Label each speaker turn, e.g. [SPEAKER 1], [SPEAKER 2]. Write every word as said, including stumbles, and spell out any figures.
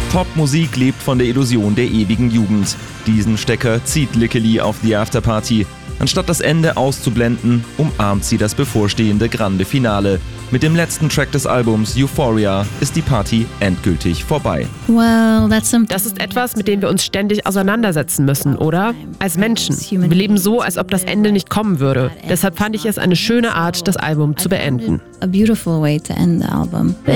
[SPEAKER 1] Popmusik lebt von der Illusion der ewigen Jugend. Diesen Stecker zieht Lickely auf The Afterparty. Anstatt das Ende auszublenden, umarmt sie das bevorstehende grande Finale. Mit dem letzten Track des Albums Euphoria ist die Party endgültig vorbei.
[SPEAKER 2] Well, that's some
[SPEAKER 3] Das ist etwas, mit dem wir uns ständig auseinandersetzen müssen, oder? Als Menschen. Wir leben so, als ob das Ende nicht kommen würde. Deshalb fand ich es eine schöne Art, das Album zu beenden.
[SPEAKER 2] a beautiful way to end the album.